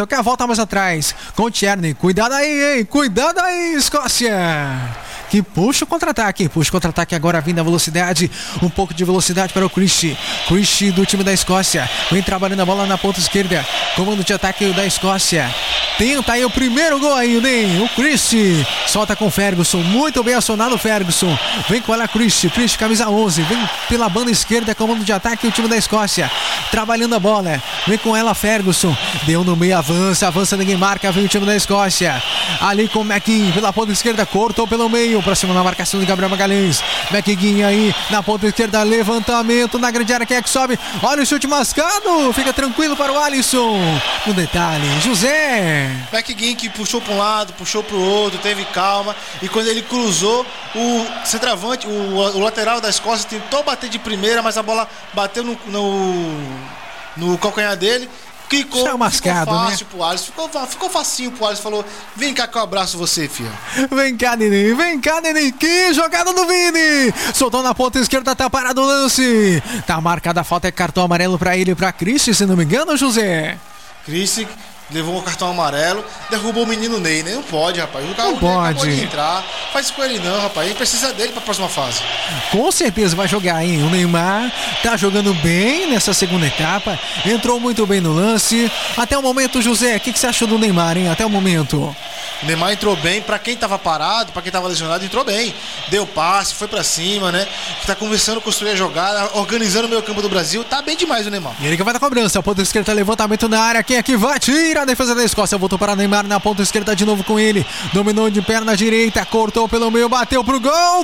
tocar, volta mais atrás com o Tierney. Cuidado aí, hein? Cuidado aí, Escócia! Que puxa o contra-ataque. Puxa o contra-ataque agora vindo a velocidade. Um pouco de velocidade para o Christie. Christie do time da Escócia. Vem trabalhando a bola na ponta esquerda. Comando de ataque da Escócia. Tenta aí o primeiro gol ainda, hein? O Christie solta com o Ferguson. Muito bem acionado o Ferguson. Vem com ela Christie. Christie, camisa 11. Vem pela banda esquerda. Comando de ataque o time da Escócia. Trabalhando a bola. Vem com ela Ferguson. Deu no meio, avança, ninguém marca. Vem o time da Escócia. Ali com o McGinn pela ponta esquerda. Cortou pelo meio. Pra cima na marcação de Gabriel Magalhães. McGinn aí na ponta esquerda. Levantamento na grande área. Quem é que sobe? Olha o chute mascado. Fica tranquilo para o Alisson. No detalhe, José. McGinn que puxou para um lado, puxou para o outro, teve calma. E quando ele cruzou, o centroavante, o lateral da Escócia tentou bater de primeira, mas a bola bateu no calcanhar dele. Ficou fácil, né? Pro Alisson. Ficou facinho pro Alisson. Falou: vem cá que eu abraço você, filho. Vem cá, Nenê. Que jogada do Vini. Soltou na ponta esquerda, tá parado o lance. Tá marcada a falta, é cartão amarelo pra ele e pra Christie, se não me engano, José. Christie levou o cartão amarelo, derrubou o menino Ney, né? Não pode, rapaz. O cara não pode. Acabou de entrar. Faz isso com ele não, rapaz. Ele precisa dele pra próxima fase. Com certeza vai jogar, hein? O Neymar tá jogando bem nessa segunda etapa. Entrou muito bem no lance. Até o momento, José, o que você achou do Neymar, hein? Até o momento. O Neymar entrou bem. Pra quem tava parado, pra quem tava lesionado, entrou bem. Deu passe, foi pra cima, né? Tá conversando, construir a jogada, organizando o meio campo do Brasil. Tá bem demais o Neymar. E ele que vai dar cobrança. A ponta esquerda, levantamento na área. Quem é que vai? Tira a defesa da Escócia. Voltou para Neymar na ponta esquerda de novo com ele. Dominou de perna direita. Cortou pelo meio. Bateu pro gol.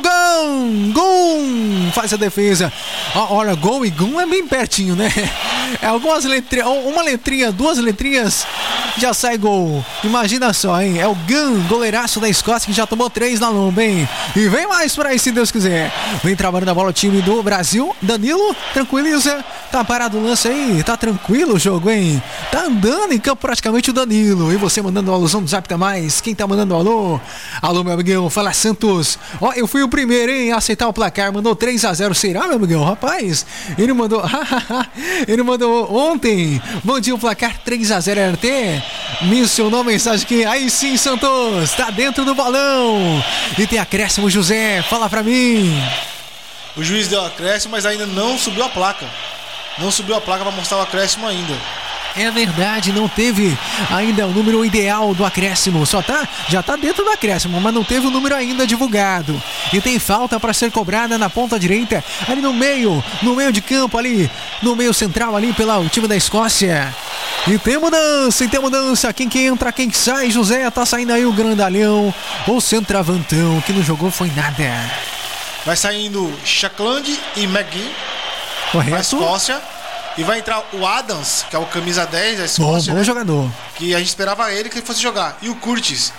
Gol! Faz a defesa. Olha, gol e gol é bem pertinho, né? É algumas letrinhas. Uma letrinha, duas letrinhas. Já sai gol. Imagina só, hein? É o Gun, goleiraço da Escócia, que já tomou 3 na lomba, hein? E vem mais por aí, se Deus quiser. Vem trabalhando a bola o time do Brasil. Danilo, tranquiliza. Tá parado o lance aí. Tá tranquilo o jogo, hein? Tá andando em campo praticamente o Danilo. E você mandando uma alusão do Zap da Mais. Quem tá mandando alô? Alô, meu amigão. Fala, Santos. Ó, eu fui o primeiro, hein, a aceitar o placar. Mandou 3-0. Será, meu amigão? Rapaz, ele mandou... ele mandou ontem. Bom dia, o placar 3-0 RT. Mencionou a mensagem que aí sim, Santos, tá dentro do balão. E tem acréscimo, José, fala pra mim. O juiz deu acréscimo, mas ainda não subiu a placa. Não subiu a placa pra mostrar o acréscimo ainda. É verdade, não teve ainda o número ideal do acréscimo. Já tá dentro do acréscimo, mas não teve o número ainda divulgado. E tem falta para ser cobrada na ponta direita, ali no meio de campo, ali no meio central, ali pelo time da Escócia. E tem mudança. Quem que entra, quem que sai, José? Tá saindo aí o grandalhão, o centroavantão, que não jogou foi nada. Vai saindo Shackland e McGinn. Correto. Na Escócia. E vai entrar o Adams, que é o camisa 10 da Escócia. Bom, né? Jogador. Que a gente esperava ele que ele fosse jogar. E o Curtis.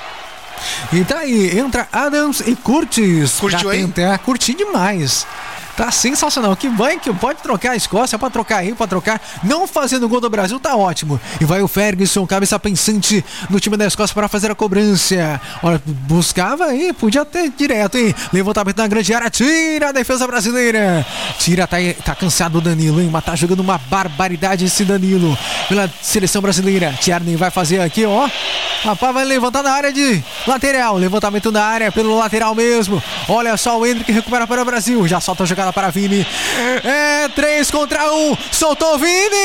E tá aí, entra Adams e Curtis. Curtiu aí? Curti demais. Tá sensacional. Que bem que pode trocar a Escócia, pode trocar aí, pode trocar. Não fazendo gol do Brasil, tá ótimo. E vai o Ferguson, cabeça pensante no time da Escócia para fazer a cobrança. Olha, buscava aí, podia ter direto, hein? Levantamento na grande área, tira a defesa brasileira. Tira, tá cansado o Danilo, hein? Mas tá jogando uma barbaridade esse Danilo pela seleção brasileira. Tierney vai fazer aqui, ó. Rapaz, vai levantar na área de lateral. Levantamento na área pelo lateral mesmo. Olha só o Endrick recupera para o Brasil. Já solta a jogada para Vini. É 3 contra 1. Soltou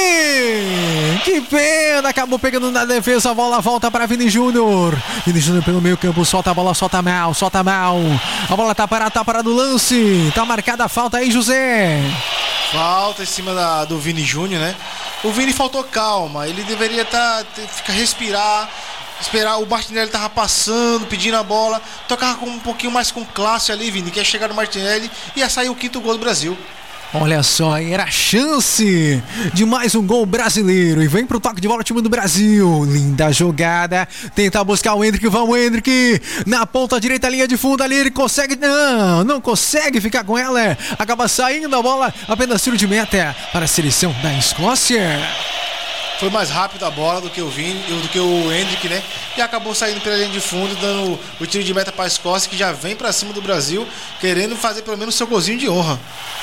Vini. Que pena. Acabou pegando na defesa. A bola volta para Vini Júnior. Vini Júnior pelo meio campo. Solta a bola. Solta mal. A bola tá parado o lance. Tá marcada a falta aí, José. Falta em cima do Vini Júnior, né? O Vini faltou calma. Ele deveria respirar. Esperar, o Martinelli tava passando, pedindo a bola, tocava com um pouquinho mais com classe ali, Vini, que ia chegar no Martinelli e ia sair o 5º gol do Brasil. Olha só, era a chance de mais um gol brasileiro. E vem pro toque de bola o time do Brasil. Linda jogada. Tenta buscar o Endrick. Vamos, Endrick. Na ponta direita, linha de fundo ali. Ele consegue. Não consegue ficar com ela. Acaba saindo a bola. Apenas tiro de meta para a seleção da Escócia. Foi mais rápido a bola do que o Vini, do que o Endrick, né? E acabou saindo pela linha de fundo, dando o tiro de meta para a Escócia, que já vem para cima do Brasil, querendo fazer pelo menos seu golzinho de honra.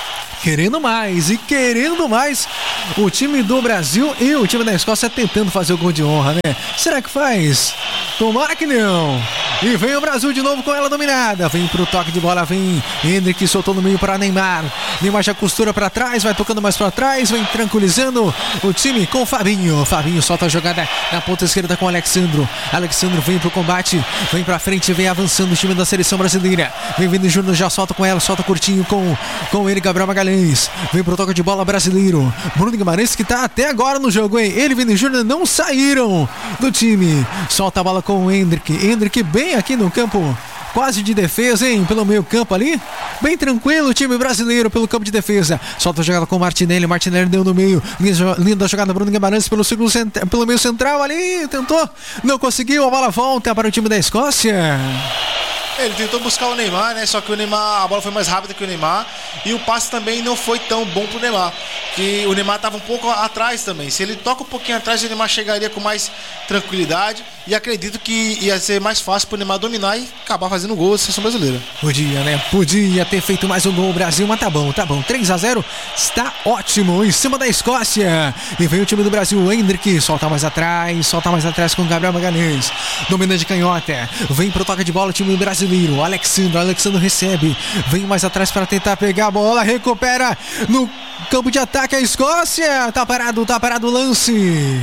querendo mais e querendo mais. O time do Brasil e o time da Escócia tentando fazer o gol de honra, né? Será que faz? Tomara que não. E vem o Brasil de novo com ela dominada. Vem pro toque de bola, vem Hendrick, soltou no meio para Neymar. Neymar já costura para trás, vai tocando mais para trás, vem tranquilizando o time com o Fabinho. Fabinho solta a jogada na ponta esquerda com o Alexandro. Alexandro vem pro combate, vem pra frente, vem avançando o time da seleção brasileira. Vem Vini Júnior, já solta com ela, solta curtinho com ele, Gabriel Magalhães. Vem pro toque de bola brasileiro. Bruno Guimarães que tá até agora no jogo, hein? Ele e Vini Júnior não saíram do time. Solta a bola com o Hendrick. Hendrick bem aqui no campo, quase de defesa, hein? Pelo meio campo ali. Bem tranquilo o time brasileiro pelo campo de defesa. Solta a jogada com o Martinelli. Martinelli deu no meio. Linda jogada, Bruno Guimarães pelo meio central ali. Tentou, não conseguiu. A bola volta para o time da Escócia. Ele tentou buscar o Neymar, né? Só que o Neymar, a bola foi mais rápida que o Neymar. E o passe também não foi tão bom pro Neymar. Que o Neymar estava um pouco atrás também. Se ele toca um pouquinho atrás, o Neymar chegaria com mais tranquilidade. E acredito que ia ser mais fácil pro Neymar dominar e acabar fazendo gol da seleção brasileira. Podia, né? Podia ter feito mais um gol o Brasil, mas tá bom. 3-0, está ótimo. Em cima da Escócia. E vem o time do Brasil, o Hendrick. Solta mais atrás com o Gabriel Magalhães. Domina de canhota. Vem pro toque de bola o time do Brasil. Alexandro recebe, vem mais atrás para tentar pegar a bola, recupera no campo de ataque a Escócia, tá parado o lance.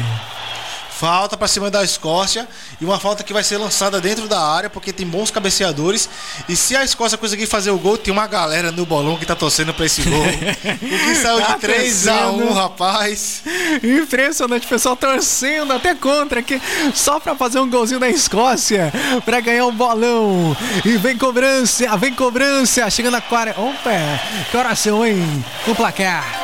Falta para cima da Escócia e uma falta que vai ser lançada dentro da área porque tem bons cabeceadores. E se a Escócia conseguir fazer o gol, tem uma galera no bolão que tá torcendo para esse gol. O que saiu de 3-1, rapaz. Impressionante, pessoal torcendo até contra aqui, só para fazer um golzinho da Escócia, para ganhar um bolão. E vem cobrança, chegando a 40. Opa, que oração, hein? O placar.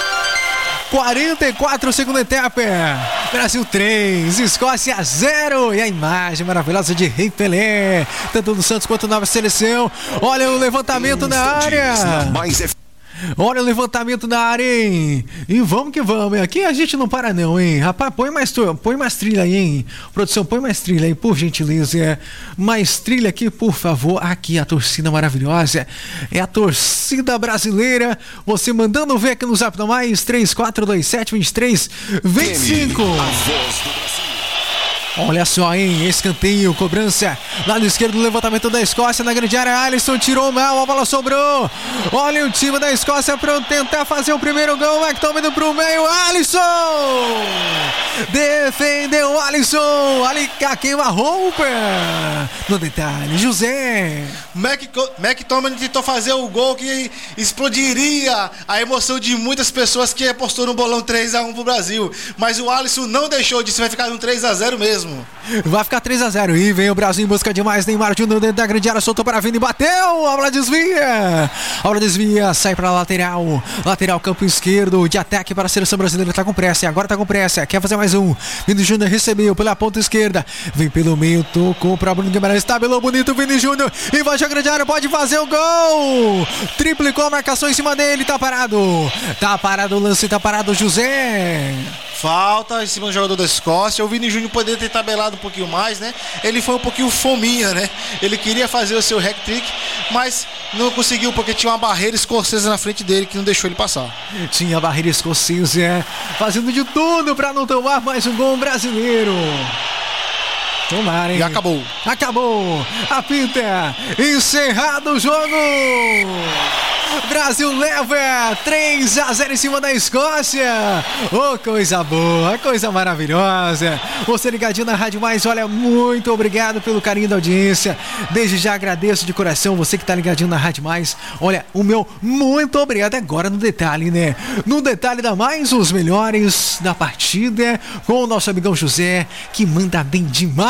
44 segunda etapa. Brasil 3, Escócia 0. E a imagem maravilhosa de Rei Pelé, tanto do Santos quanto nova seleção. Olha o levantamento na área. Olha o levantamento na área, hein? E vamos que vamos, hein? Aqui a gente não para não, hein? Rapaz, põe mais trilha aí, hein? Produção, põe mais trilha aí, por gentileza. Mais trilha aqui, por favor. Aqui a torcida maravilhosa. É a torcida brasileira. Você mandando ver aqui no Zap do Mais 34272325. Olha só, hein? Escanteio, cobrança. Lado esquerdo, levantamento da Escócia na grande área. Alisson tirou mal, a bola sobrou. Olha o time da Escócia para tentar fazer o primeiro gol. McTominay pro meio. Alisson! Defendeu o Alisson. Ali queima-roupa. No detalhe, José. McTominay tentou fazer o gol que explodiria a emoção de muitas pessoas que apostou no bolão 3-1 pro Brasil. Mas o Alisson não deixou disso, vai ficar no 3-0 mesmo. Vai ficar 3-0 e vem o Brasil em busca de mais. Neymar Júnior dentro da grande área, soltou para Vini, bateu, a bola desvia, sai para lateral campo esquerdo de ataque para a seleção brasileira. Tá com pressa, agora tá com pressa, quer fazer mais um. Vini Júnior recebeu pela ponta esquerda, vem pelo meio, tocou para Bruno Guimarães, tabelou bonito Vini Júnior, invade a grande área, pode fazer o gol, triplicou a marcação em cima dele, tá parado o lance, tá parado o José. Falta em cima do jogador da Escócia. O Vini Júnior poderia ter tabelado um pouquinho mais, né? Ele foi um pouquinho fominha, né? Ele queria fazer o seu hat-trick, mas não conseguiu porque tinha uma barreira escocesa na frente dele que não deixou ele passar. Tinha a barreira escocesa fazendo de tudo para não tomar mais um gol brasileiro. Tomara, hein? E acabou. Apita. Encerrado o jogo. Brasil leva 3-0 em cima da Escócia. Oh, coisa boa, coisa maravilhosa. Você ligadinho na Rádio Mais, olha, muito obrigado pelo carinho da audiência. Desde já agradeço de coração você que tá ligadinho na Rádio Mais. Olha, o meu muito obrigado agora no detalhe, né? No detalhe da Mais, os melhores da partida com o nosso amigão José, que manda bem demais.